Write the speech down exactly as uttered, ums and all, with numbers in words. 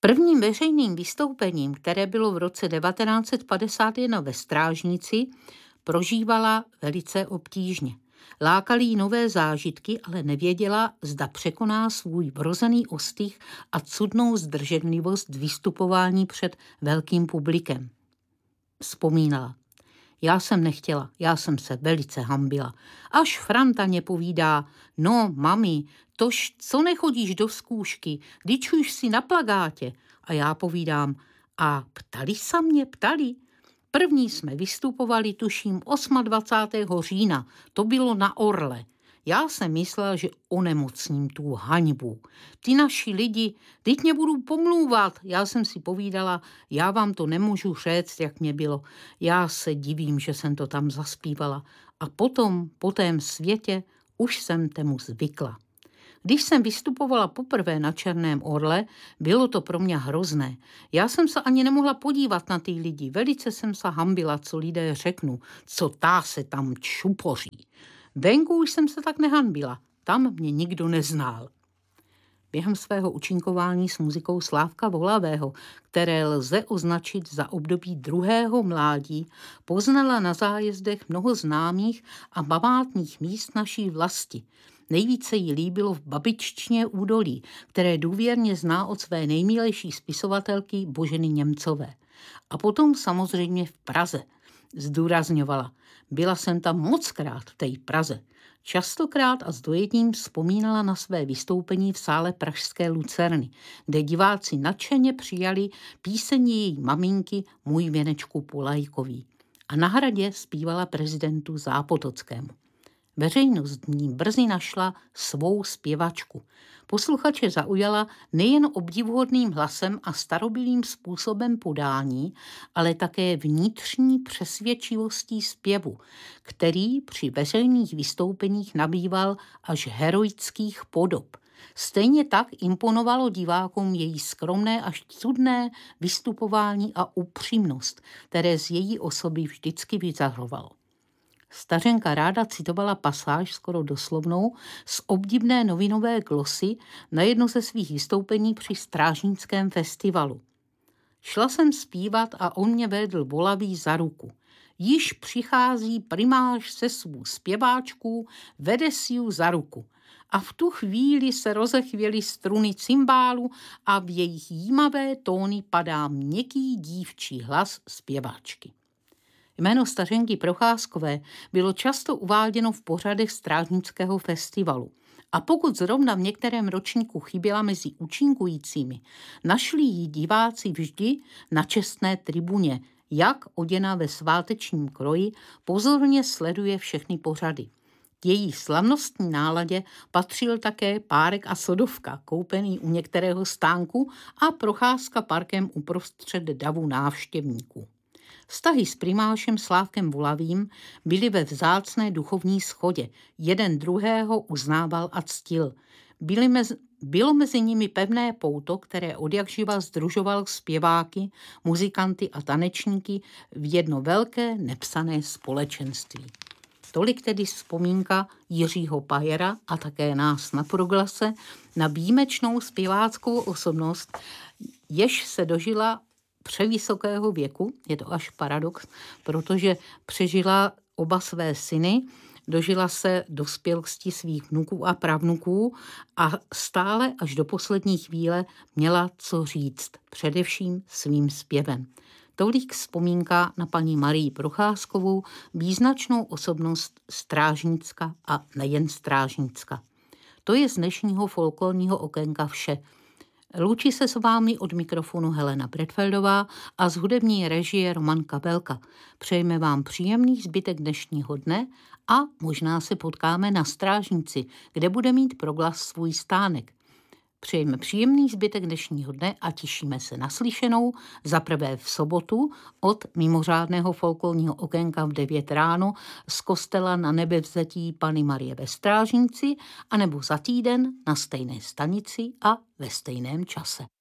Prvním veřejným vystoupením, které bylo v roce devatenáct set padesát jedna ve Strážnici, prožívala velice obtížně. Lákaly jí nové zážitky, ale nevěděla, zda překoná svůj vrozený ostych a cudnou zdrženlivost vystupování před velkým publikem. Vzpomínala. Já jsem nechtěla, já jsem se velice hambila. Až Franta mě povídá, no mami, tož co nechodíš do zkoušky, když už si na plagátě. A já povídám, a ptali se mě, ptali. První jsme vystupovali, tuším, dvacátého osmého října, to bylo na Orle. Já jsem myslela, že onemocním tu haňbu. Ty naši lidi, teď mě budou pomlouvat. Já jsem si povídala, já vám to nemůžu říct, jak mě bylo. Já se divím, že jsem to tam zaspívala. A potom, po tém světě, už jsem tomu zvykla. Když jsem vystupovala poprvé na Černém Orle, bylo to pro mě hrozné. Já jsem se ani nemohla podívat na ty lidi. Velice jsem se hambila, co lidé řeknou, co tá se tam čupoří. Venku už jsem se tak nehanbila, tam mě nikdo neznal. Během svého účinkování s muzikou Slávka Volavého, které lze označit za období druhého mládí, poznala na zájezdech mnoho známých a památných míst naší vlasti. Nejvíce jí líbilo v Babiččině údolí, které důvěrně zná od své nejmilejší spisovatelky Boženy Němcové. A potom samozřejmě v Praze. Zdůrazňovala, byla jsem tam mockrát v té Praze. Častokrát a s dojetím vzpomínala na své vystoupení v sále pražské Lucerny, kde diváci nadšeně přijali píseň její maminky Můj věnečku Polajkový. A na hradě zpívala prezidentu Zápotockému. Veřejnost v ní brzy našla svou zpěvačku. Posluchače zaujala nejen obdivuhodným hlasem a starobylým způsobem podání, ale také vnitřní přesvědčivostí zpěvu, který při veřejných vystoupeních nabýval až heroických podob. Stejně tak imponovalo divákům její skromné až cudné vystupování a upřímnost, které z její osoby vždycky vyzařovalo. Stařenka ráda citovala pasáž skoro doslovnou z obdivné novinové glosy na jedno ze svých vystoupení při Strážnickém festivalu. Šla jsem zpívat a on mě vedl volavý za ruku. Již přichází primář se svou zpěváčkou, vede si ju za ruku. A v tu chvíli se rozechvěly struny cymbálu a v jejich jímavé tóny padá měkký dívčí hlas zpěváčky. Jméno stařenky Procházkové bylo často uváděno v pořadech Strážnického festivalu. A pokud zrovna v některém ročníku chyběla mezi účinkujícími, našli ji diváci vždy na čestné tribuně, jak oděná ve svátečním kroji pozorně sleduje všechny pořady. K její slavnostní náladě patřil také párek a sodovka, koupený u některého stánku a procházka parkem uprostřed davu návštěvníků. Vztahy s primášem Slávkem Volavým byly ve vzácné duchovní shodě. Jeden druhého uznával a ctil. Byly mezi, bylo mezi nimi pevné pouto, které odjakživa sdružoval zpěváky, muzikanty a tanečníky v jedno velké nepsané společenství. Tolik tedy vzpomínka Jiřího Pajera a také nás na Proglase na výjimečnou zpěváckou osobnost, jež se dožila převysokého věku, je to až paradox, protože přežila oba své syny, dožila se dospělosti svých vnuků a pravnuků a stále až do poslední chvíle měla co říct, především svým zpěvem. Tolik vzpomínka na paní Marii Procházkovou, význačnou osobnost Strážnicka a nejen Strážnicka. To je z dnešního folklorního okénka vše. Loučí se s vámi od mikrofonu Helena Bredfeldová a z hudební režie Roman Kabelka. Přejeme vám příjemný zbytek dnešního dne a možná se potkáme na Strážnici, kde bude mít Proglas svůj stánek. Přejeme příjemný zbytek dnešního dne a těšíme se na slyšenou zaprvé v sobotu od mimořádného folklorního okénka v devět ráno z kostela na Nebevzetí Panny Marie ve Strážnici anebo za týden na stejné stanici a ve stejném čase.